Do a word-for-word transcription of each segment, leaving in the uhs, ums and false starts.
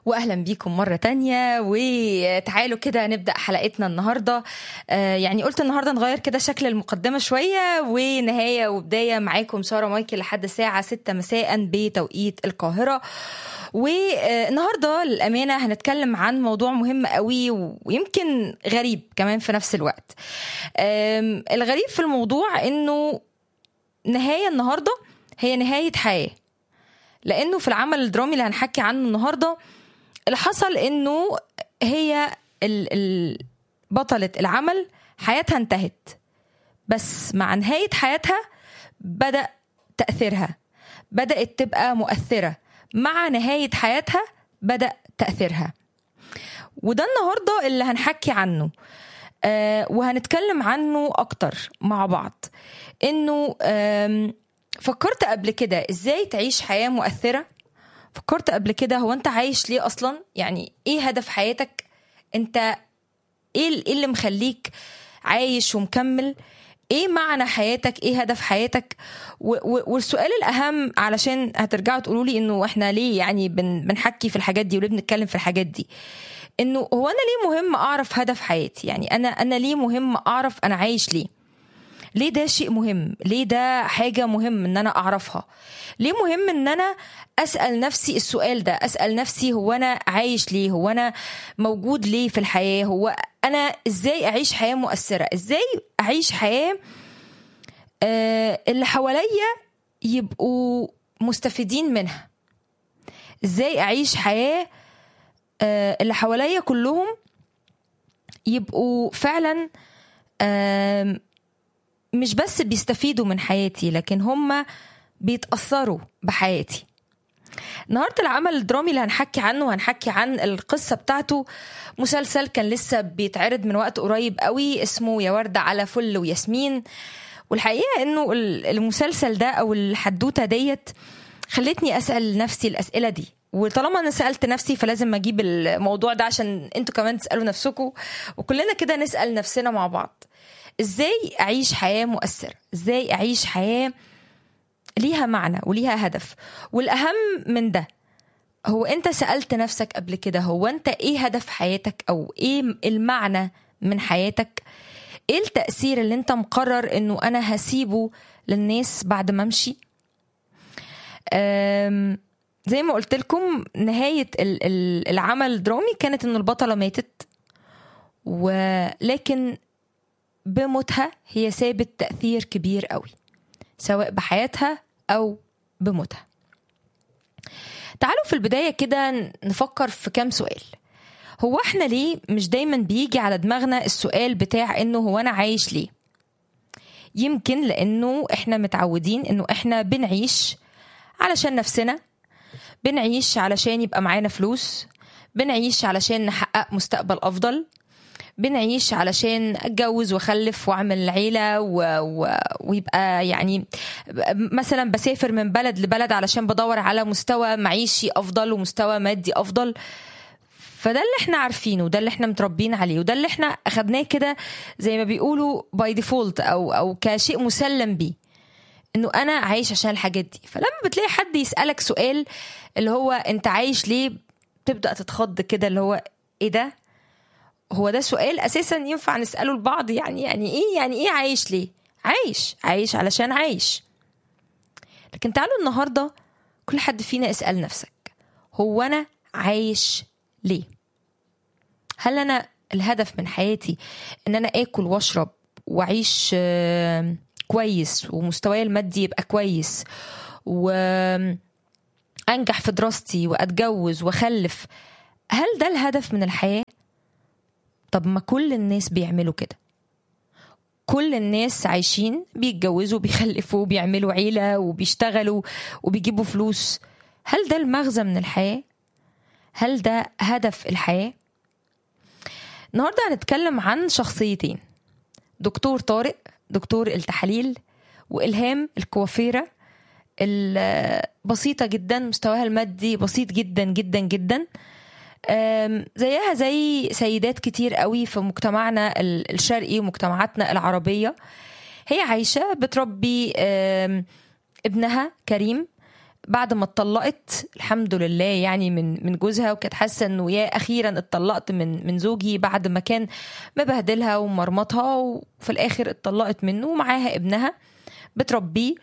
واهلا بيكم مرة تانية. وتعالوا كده نبدأ حلقتنا النهاردة. آه يعني قلت النهاردة نغير كده شكل المقدمة شوية، ونهاية وبداية معاكم سارة مايكل لحد الساعة ستة مساء بتوقيت القاهرة. والنهاردة للأمانة هنتكلم عن موضوع مهم قوي ويمكن غريب كمان في نفس الوقت. الغريب في الموضوع انه نهاية النهاردة هي نهاية حياة، لانه في العمل الدرامي اللي هنحكي عنه النهاردة اللي حصل انه هي بطلة العمل حياتها انتهت، بس مع نهاية حياتها بدأ تأثيرها، بدأت تبقى مؤثرة. مع نهاية حياتها بدأ تأثيرها، وده النهاردة اللي هنحكي عنه. آه وهنتكلم عنه أكتر مع بعض. إنه آه فكرت قبل كده إزاي تعيش حياة مؤثرة؟ فكرت قبل كده هو أنت عايش ليه أصلا؟ يعني إيه هدف حياتك؟ أنت إيه اللي مخليك عايش ومكمل؟ ايه معنى حياتك؟ ايه هدف حياتك؟ والسؤال الاهم، علشان هترجعوا تقولوا لي انه احنا ليه يعني بن بنحكي في الحاجات دي وليه بنتكلم في الحاجات دي، انه هو انا ليه مهم اعرف هدف حياتي؟ يعني انا انا ليه مهم اعرف انا عايش ليه؟ ليه ده شيء مهم؟ ليه ده حاجة مهم ان انا اعرفها؟ ليه مهم ان انا اسأل نفسي السؤال ده؟ اسأل نفسي هو انا عايش ليه؟ هو انا موجود ليه في الحياة؟ هو انا ازاي اعيش حياة مؤثرة؟ ازاي اعيش حياة آه اللي حواليا يبقوا مستفيدين منها؟ ازاي اعيش حياة آه اللي حواليا كلهم يبقوا فعلا آه مش بس بيستفيدوا من حياتي، لكن هم بيتأثروا بحياتي. النهاردة العمل الدرامي اللي هنحكي عنه هنحكي عن القصة بتاعته. مسلسل كان لسه بيتعرض من وقت قريب قوي، اسمه يا وردة على فل وياسمين. والحقيقة انه المسلسل ده او الحدوتة ديت خلتني اسأل نفسي الاسئلة دي، وطالما انا سألت نفسي فلازم اجيب الموضوع ده عشان انتوا كمان تسألوا نفسكم، وكلنا كده نسأل نفسنا مع بعض. ازاي اعيش حياة مؤثرة؟ ازاي اعيش حياة ليها معنى وليها هدف؟ والاهم من ده، هو انت سألت نفسك قبل كده هو انت ايه هدف حياتك؟ او ايه المعنى من حياتك؟ ايه التأثير اللي انت مقرر انه انا هسيبه للناس بعد ما امشي؟ زي ما قلت لكم، نهاية العمل الدرامي كانت انه البطلة ماتت، ولكن بموتها هي سابت تأثير كبير قوي، سواء بحياتها أو بموتها. تعالوا في البداية كده نفكر في كام سؤال. هو احنا ليه مش دايما بيجي على دماغنا السؤال بتاع انه هو انا عايش ليه؟ يمكن لانه احنا متعودين انه احنا بنعيش علشان نفسنا، بنعيش علشان يبقى معانا فلوس، بنعيش علشان نحقق مستقبل افضل، بنعيش علشان اتجوز واخلف واعمل عيله و... و... ويبقى يعني مثلا بسافر من بلد لبلد علشان بدور على مستوى معيشي افضل ومستوى مادي افضل. فده اللي احنا عارفينه، وده اللي احنا متربين عليه، وده اللي احنا اخدناه كده زي ما بيقولوا باي ديفولت او او كشيء مسلم بيه، انه انا عايش عشان الحاجات دي. فلما بتلاقي حد يسالك سؤال اللي هو انت عايش ليه، تبدا تتخض كده، اللي هو ايه ده؟ هو ده سؤال اساسا ينفع نساله لبعض؟ يعني يعني ايه يعني ايه عايش ليه؟ عايش عايش علشان عايش. لكن تعالوا النهارده كل حد فينا اسال نفسك، هو انا عايش ليه؟ هل انا الهدف من حياتي ان انا اكل واشرب واعيش كويس ومستواي المادي يبقى كويس وانجح في دراستي واتجوز واخلف؟ هل ده الهدف من الحياة؟ طب ما كل الناس بيعملوا كده، كل الناس عايشين بيتجوزوا بيخلفوا بيعملوا عيلة وبيشتغلوا وبيجيبوا فلوس. هل ده المغزى من الحياة؟ هل ده هدف الحياة؟ النهاردة هنتكلم عن شخصيتين، دكتور طارق دكتور التحاليل، وإلهام الكوافيرة البسيطة جدا، مستواها المادي بسيط جدا جدا جدا، زيها زي سيدات كتير قوي في مجتمعنا الشرقي ومجتمعاتنا العربية. هي عايشة بتربي ابنها كريم بعد ما اتطلقت الحمد لله يعني من من جوزها، وكانت حاسه انه يا اخيرا اتطلقت من من زوجي بعد ما كان مبهدلها ومرمطها، وفي الاخر اتطلقت منه ومعاها ابنها بتربيه.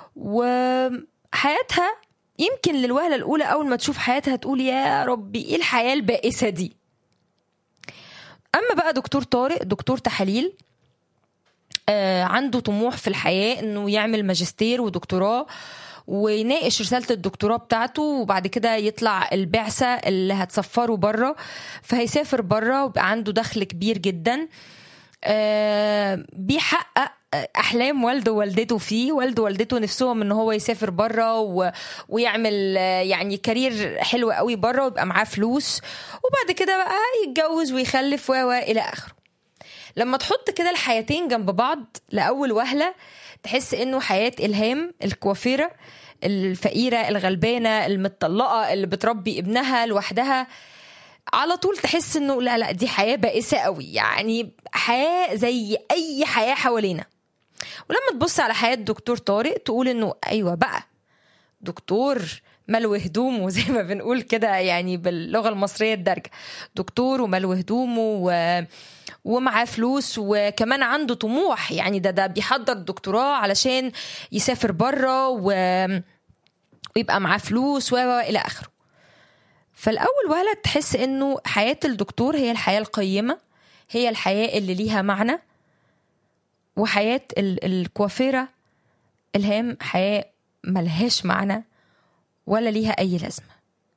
وحياتها يمكن للوهله الاولى اول ما تشوف حياتها تقول يا ربي ايه الحياه البائسه دي. اما بقى دكتور طارق دكتور تحاليل، آه عنده طموح في الحياه انه يعمل ماجستير ودكتوراه ويناقش رسالة الدكتوراه بتاعته، وبعد كده يطلع البعثة اللي هتسفره بره، فهيسافر بره ويبقى عنده دخل كبير جدا. آه بيحقق احلام والده ووالدته فيه. والده ووالدته نفسهم ان هو يسافر بره و... ويعمل يعني كارير حلو قوي بره ويبقى معاه فلوس، وبعد كده بقى يتجوز ويخلف و الى اخره. لما تحط كده الحياتين جنب بعض لأول وهلة تحس انه حياة إلهام الكوافيرة الفقيرة الغلبانة المتطلقة اللي بتربي ابنها لوحدها، على طول تحس انه لا لا دي حياة بائسة قوي، يعني حياة زي اي حياة حوالينا. ولما تبص على حياة دكتور طارق تقول انه ايوه بقى دكتور ملو هدومه زي ما بنقول كده يعني باللغة المصرية الدارجة، دكتور وملو هدومه و... ومعاه فلوس وكمان عنده طموح، يعني ده ده بيحضر دكتوراه علشان يسافر بره و... ويبقى معاه فلوس و الى اخره. فالاول وهله تحس انه حياة الدكتور هي الحياة القيمة، هي الحياة اللي ليها معنى، وحياة ال... الكوافيرة إلهام حياة ملهاش معنى ولا ليها أي لازمة.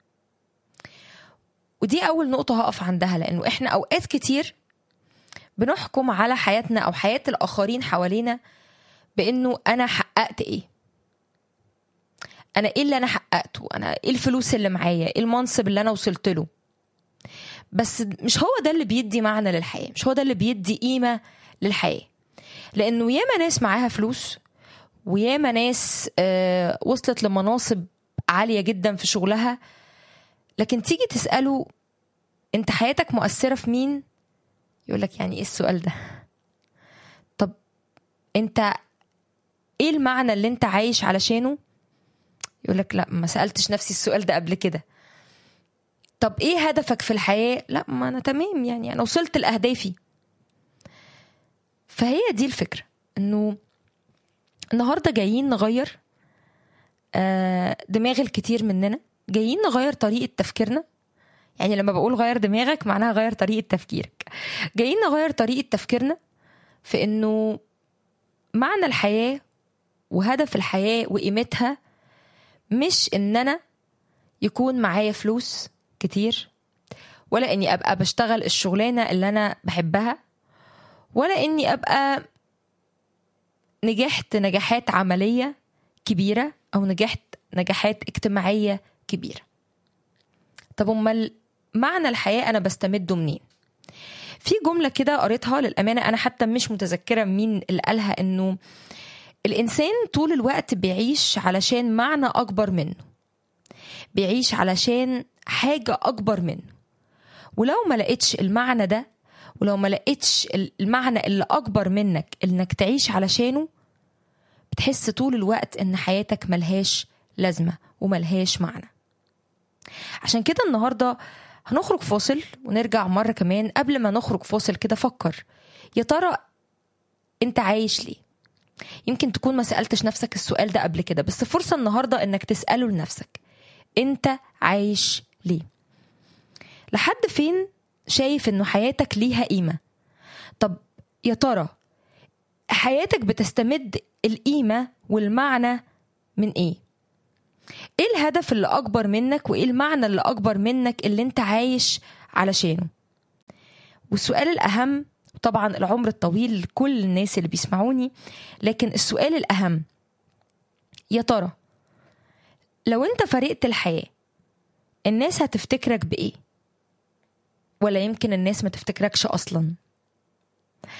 ودي أول نقطة هقف عندها، لأنه إحنا أوقات كتير بنحكم على حياتنا أو حياة الآخرين حوالينا بأنه أنا حققت إيه، أنا إيه اللي أنا حققته، أنا إيه الفلوس اللي معايا، إيه المنصب اللي أنا وصلت له. بس مش هو ده اللي بيدي معنى للحياة، مش هو ده اللي بيدي قيمة للحياة. لأنه ياما ناس معاها فلوس وياما ناس آه وصلت لمناصب عالية جدا في شغلها، لكن تيجي تسأله انت حياتك مؤثرة في مين، يقولك يعني ايه السؤال ده؟ طب انت ايه المعنى اللي انت عايش علشانه؟ يقولك لا ما سألتش نفسي السؤال ده قبل كده. طب ايه هدفك في الحياة؟ لا ما انا تمام، يعني انا وصلت لأهدافي. فهي دي الفكرة، انه النهاردة جايين نغير دماغ الكتير مننا، جايين نغير طريقة تفكيرنا. يعني لما بقول غير دماغك معناها غير طريقة تفكيرك. جايين نغير طريقة تفكيرنا في انه معنى الحياة وهدف الحياة وقيمتها مش ان انا يكون معايا فلوس كتير، ولا اني ابقى بشتغل الشغلانة اللي انا بحبها، ولا اني ابقى نجحت نجاحات عملية كبيرة أو نجحت نجاحات اجتماعية كبيرة. طب أمال معنى الحياة أنا بستمده منين؟ في جملة كده قريتها للأمانة أنا حتى مش متذكرة مين اللي قالها، إنه الإنسان طول الوقت بيعيش علشان معنى أكبر منه، بيعيش علشان حاجة أكبر منه. ولو ما لقيتش المعنى ده، ولو ما لقيتش المعنى اللي أكبر منك إنك تعيش علشانه، بتحس طول الوقت إن حياتك ملهاش لازمة وملهاش معنى. عشان كده النهاردة هنخرج فاصل ونرجع مرة كمان. قبل ما نخرج فاصل كده فكر، يا ترى انت عايش ليه؟ يمكن تكون ما سألتش نفسك السؤال ده قبل كده، بس فرصة النهاردة انك تسأله لنفسك، انت عايش ليه؟ لحد فين شايف انه حياتك ليها قيمة؟ طب يا ترى حياتك بتستمد القيمة والمعنى من ايه؟ ايه الهدف اللي اكبر منك وايه المعنى اللي اكبر منك اللي انت عايش علشانه؟ والسؤال الاهم، طبعا العمر الطويل لكل الناس اللي بيسمعوني، لكن السؤال الاهم، يا ترى لو انت فرقت الحياة الناس هتفتكرك بايه؟ ولا يمكن الناس ما تفتكركش اصلا؟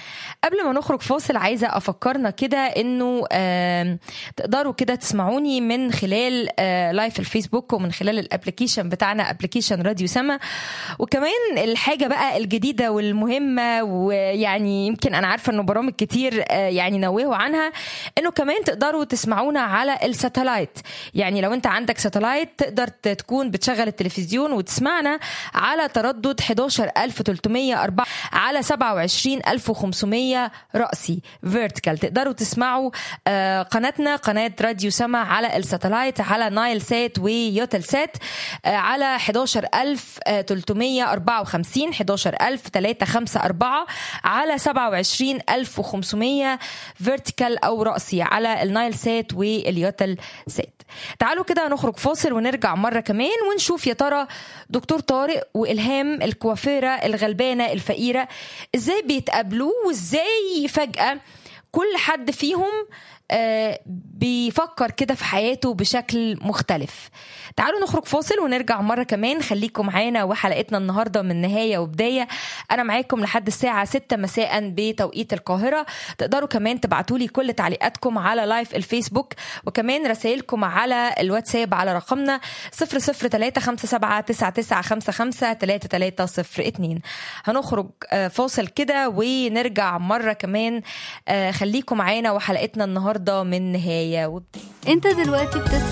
قبل ما نخرج فاصل عايزة أفكرنا كده إنه آه تقدروا كده تسمعوني من خلال آه لايف الفيسبوك ومن خلال الابليكيشن بتاعنا ابليكيشن راديو سما. وكمان الحاجة بقى الجديدة والمهمة، ويعني يمكن أنا عارفة إنه برامج كتير آه يعني نوهوا عنها، إنه كمان تقدروا تسمعونا على الساتلايت. يعني لو أنت عندك ساتلايت تقدر تكون بتشغل التلفزيون وتسمعنا على تردد إحدى عشر ألف وثلاثمية وأربعة على سبعة وعشرين ألف وخمسمية رأسي فيرتيكال. تقدروا تسمعوا آه قناتنا قناة راديو سما على الساتلايت على نايل سات ويوتل سات آه على إحدى عشر ألف وثلاثمية وأربعة وخمسين إحدى عشر ألف وثلاثمية وخمسة وأربعين على سبعة وعشرين ألف وخمسمية فيرتيكال أو رأسي على النايل سات واليوتل سات. تعالوا كده نخرج فاصل ونرجع مرة كمان ونشوف يا ترى دكتور طارق وإلهام الكوافيرة الغلبانة الفقيرة ازاي بيتقابلوا، وازاي فجأة كل حد فيهم آه بيفكر كده في حياته بشكل مختلف. تعالوا نخرج فاصل ونرجع مرة كمان. خليكم معانا وحلقتنا النهاردة من نهاية وبداية. أنا معاكم لحد الساعة ستة مساء بتوقيت القاهرة. تقدروا كمان تبعتولي كل تعليقاتكم على لايف الفيسبوك، وكمان رسائلكم على الواتساب على رقمنا صفر صفر ثلاثة خمسة سبعة تسعة تسعة خمسة خمسة ثلاثة ثلاثة صفر اتنين. هنخرج آه فاصل كده ونرجع مرة كمان. آه خليكم معانا وحلقتنا النهاردة من نهاية وبداية. انت دلوقتي بتسمع